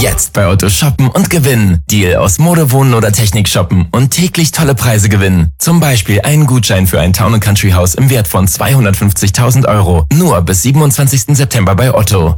Jetzt bei Otto shoppen und gewinnen. Deal aus Mode, Wohnen oder Technik shoppen und täglich tolle Preise gewinnen. Zum Beispiel einen Gutschein für ein Town & Country Haus im Wert von 250.000 €. Nur bis 27. September bei Otto.